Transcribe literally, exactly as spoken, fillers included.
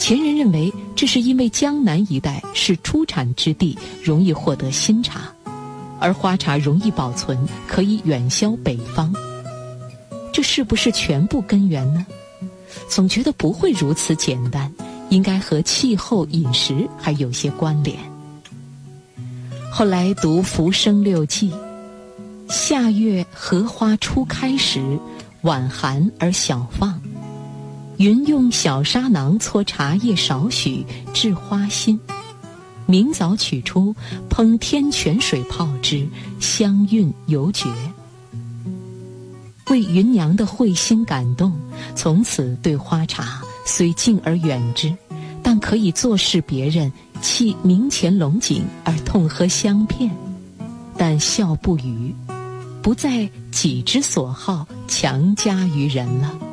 前人认为这是因为江南一带是出产之地，容易获得新茶，而花茶容易保存，可以远销北方。这是不是全部根源呢？总觉得不会如此简单，应该和气候、饮食还有些关联。后来读《浮生六记》，夏月荷花初开时，晚寒而小放。云用小砂囊搓茶叶少许，制花心。明早取出，烹天泉水泡之，香韵犹绝。为芸娘的慧心感动，从此对花茶虽敬而远之，但可以坐视别人弃明前龙井而痛喝香片，但笑不语，不再己之所好强加于人了。